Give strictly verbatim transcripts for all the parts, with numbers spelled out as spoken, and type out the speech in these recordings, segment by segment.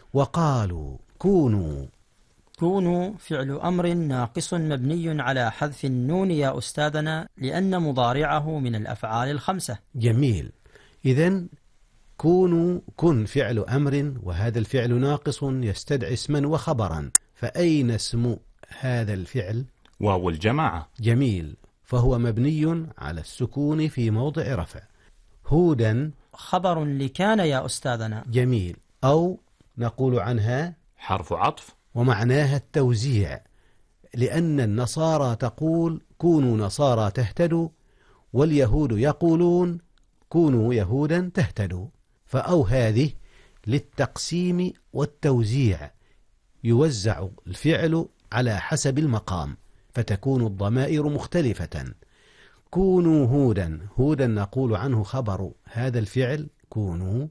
وقالوا كونوا. كونوا فعل أمر ناقص مبني على حذف النون يا أستاذنا لأن مضارعه من الأفعال الخمسة. جميل. إذن كونوا كن فعل أمر، وهذا الفعل ناقص يستدعي اسما وخبرا، فأين اسم هذا الفعل؟ واو الجماعة. جميل، فهو مبني على السكون في موضع رفع. هودا خبر لكان يا أستاذنا. جميل، أو نقول عنها حرف عطف، ومعناها التوزيع، لأن النصارى تقول كونوا نصارى تهتدوا، واليهود يقولون كونوا يهودا تهتدوا، فأو هذه للتقسيم والتوزيع، يوزع الفعل على حسب المقام، فتكون الضمائر مختلفة. كونوا هودا، هودا نقول عنه خبر هذا الفعل كونوا،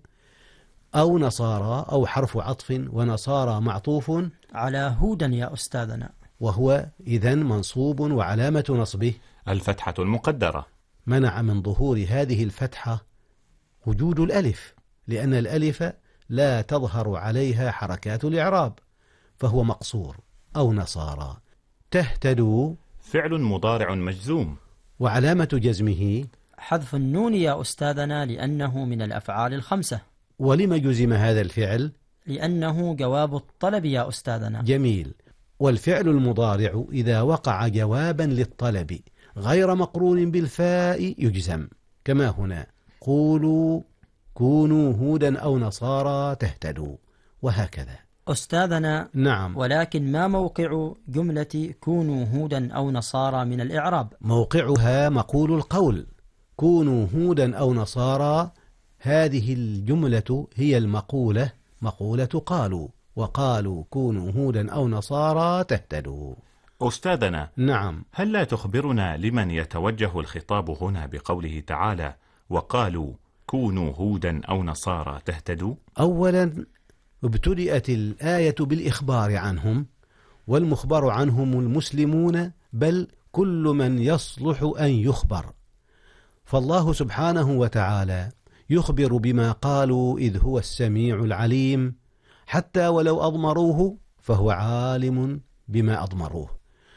أو نصارى، أو حرف عطف، ونصارى معطوف على هودا يا أستاذنا، وهو إذن منصوب، وعلامة نصبه الفتحة المقدرة. منع من ظهور هذه الفتحة وجود الألف، لأن الألف لا تظهر عليها حركات الإعراب، فهو مقصور. أو نصارى. تهتدوا فعل مضارع مجزوم، وعلامة جزمه حذف النون يا أستاذنا لأنه من الأفعال الخمسة. ولم جزم هذا الفعل؟ لأنه جواب الطلب يا أستاذنا. جميل. والفعل المضارع إذا وقع جوابا للطلب غير مقرون بالفاء يجزم، كما هنا قولوا كونوا هودا أو نصارى تهتدوا، وهكذا. أستاذنا نعم. ولكن ما موقع جملة كونوا هودا أو نصارى من الإعراب؟ موقعها مقول القول، كونوا هودا أو نصارى، هذه الجملة هي المقولة، مقولة قالوا، وقالوا كونوا هودا أو نصارى تهتدوا. أستاذنا، نعم. هل لا تخبرنا لمن يتوجه الخطاب هنا بقوله تعالى وقالوا كونوا هودا أو نصارى تهتدوا؟ أولا ابتدأت الآية بالإخبار عنهم، والمخبر عنهم المسلمون، بل كل من يصلح أن يخبر، فالله سبحانه وتعالى يخبر بما قالوا إذ هو السميع العليم، حتى ولو أضمروه فهو عالم بما أضمروه،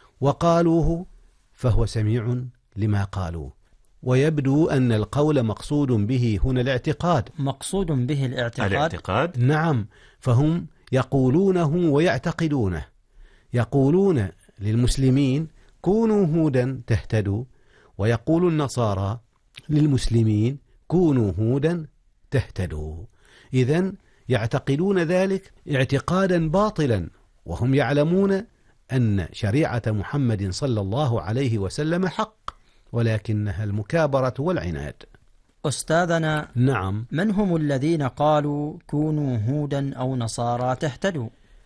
وقالوه فهو سميع لما قالوا. ويبدو أن القول مقصود به هنا الاعتقاد. مقصود به الاعتقاد؟ الاعتقاد؟ نعم، فهم يقولونه ويعتقدونه. يقولون للمسلمين كونوا هودا تهتدوا، ويقول النصارى للمسلمين كونوا هودا تهتدوا. إذن يعتقدون ذلك اعتقادا باطلا، وهم يعلمون أن شريعة محمد صلى الله عليه وسلم حق، ولكنها المكابرة والعناد. أستاذنا، نعم. من هم الذين قالوا كونوا هودا أو نصارى تهتدوا؟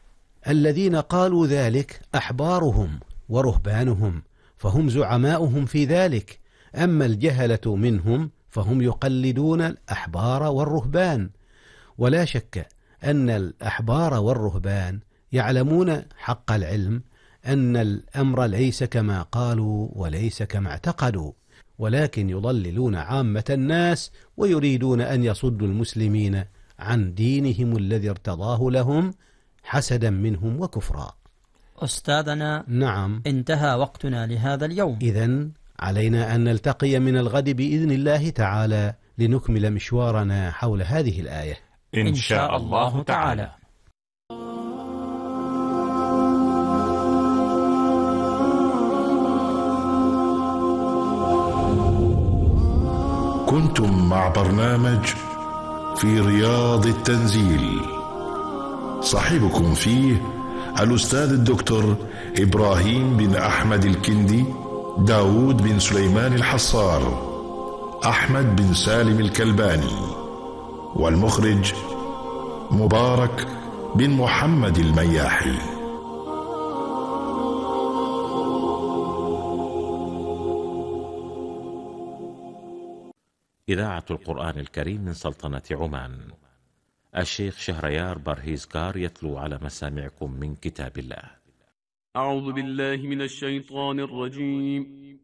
الذين قالوا ذلك أحبارهم ورهبانهم، فهم زعماؤهم في ذلك. أما الجهلة منهم فهم يقلدون الأحبار والرهبان، ولا شك أن الأحبار والرهبان يعلمون حق العلم أن الأمر ليس كما قالوا وليس كما اعتقدوا، ولكن يضللون عامة الناس ويريدون أن يصدوا المسلمين عن دينهم الذي ارتضاه لهم حسدا منهم وكفرا. أستاذنا، نعم. انتهى وقتنا لهذا اليوم، إذن علينا أن نلتقي من الغد بإذن الله تعالى لنكمل مشوارنا حول هذه الآية إن شاء الله تعالى. كنتم مع برنامج في رياض التنزيل، صاحبكم فيه الأستاذ الدكتور إبراهيم بن أحمد الكندي، داود بن سليمان الحصار، أحمد بن سالم الكلباني، والمخرج مبارك بن محمد المياحي. إذاعة القرآن الكريم من سلطنة عمان. الشيخ شهريار برهيزكار يتلو على مسامعكم من كتاب الله. أعوذ بالله من الشيطان الرجيم.